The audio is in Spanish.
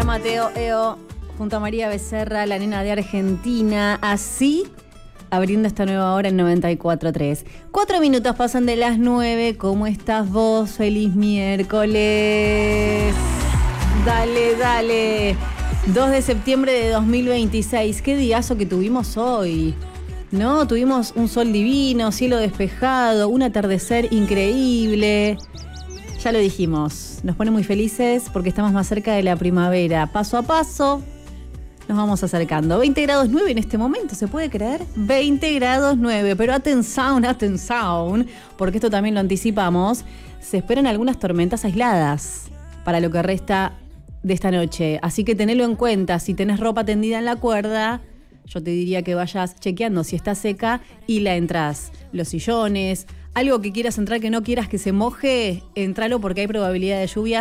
Abraham Mateo, EO, junto a María Becerra, la nena de Argentina, así abriendo esta nueva hora en 94.3. 4 minutos pasan de las 9. ¿Cómo estás vos? Feliz miércoles. Dale, dale. 2 de septiembre de 2026. Qué diazo que tuvimos hoy, ¿no? Tuvimos un sol divino, cielo despejado, un atardecer increíble. Ya lo dijimos, nos pone muy felices porque estamos más cerca de la primavera. Paso a paso nos vamos acercando. 20 grados 9 en este momento, ¿se puede creer? 20 grados 9, pero atención, porque esto también lo anticipamos. Se esperan algunas tormentas aisladas para lo que resta de esta noche. Así que tenelo en cuenta, si tenés ropa tendida en la cuerda, yo te diría que vayas chequeando si está seca y la entrás. Los sillones, algo que quieras entrar que no quieras que se moje, entralo porque hay probabilidad de lluvia.